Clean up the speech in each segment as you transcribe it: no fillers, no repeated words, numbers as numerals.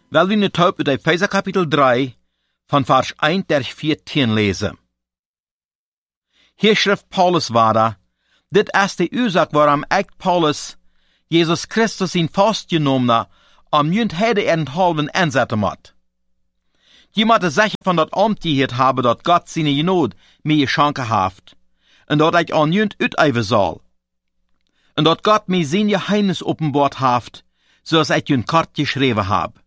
Wel we nu taub uit Epheser kapitel 3, van vers 1 der 14 lesen. Hier schrift Paulus weiter, dit is de oorzaak waarom echt Paulus Jesus Christus in vastgenomen om junt heden enthalven inzetten moet. Je moet zeker van dat amtigheid hebben dat God zijn genood mij geschenken heeft, en dat ik aan junt uiteven zal. En dat God mij zijn geheimnis openbaard heeft, zoals ik junt kort geschreven heb.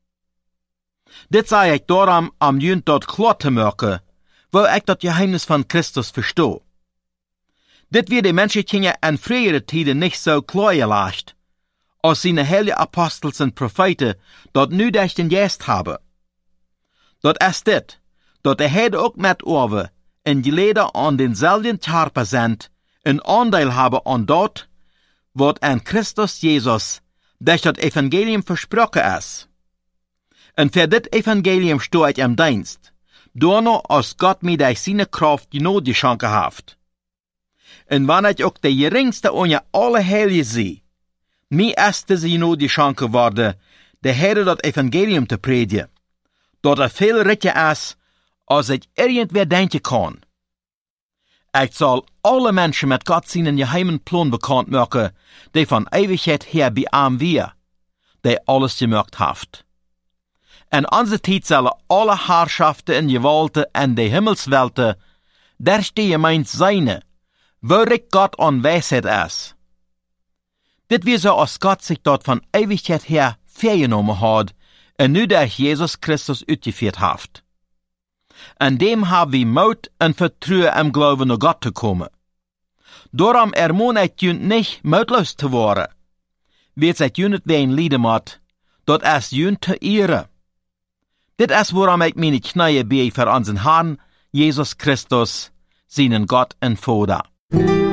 Dit zei ik daarom om junt dat klaar te maken, waar ik dat geheimnis van Christus verstoor. Dit weer de mensen in frühere tijden niet zo klaar gelegd, als zijn heilige apostels en profeten dat nu durch den Geest hebben. Dat is dit, dat de Heide ook met over en geleden aan denzelfden Charper zijn, een aandeel hebben aan dat, wat aan Christus Jezus durch dat Evangelium versprochen is. En voor dit Evangelium stoor ik im Dienst, daarna als God mij durch zijn kracht genoeg geschenken heeft. En wanneer ik ook de geringste onder alle heilige zie, mij is deze genoeg geschenken worden, de Heide dat Evangelium te predigen, dat er veel rijker is, als ik irgendwer denken kan. Ik zal alle mensen met God zijn geheimen plan bekend maken, die van eeuwigheid her bij hem weer, die alles gemaakt heeft. En onze tijd zullen alle Herrschaften en Gewalten en de Himmelswelten, der stehe meint seine, waarik God aan wijsheid is. Dit weer zo als God zich dat van eeuwigheid her vergenomen had, en nu durch Jesus Christus uitgeführt heeft. En dem hebben we moed en vertrouwen im Glauben naar God te komen. Daarom ermoen ik junt niet moedloos te worden. Weet ik junt ween lieden moet, dat is junt te ere. Dit is waarom ik mijn knieën bij voor onze Herrn, Jesus Christus, zijn God en Vader.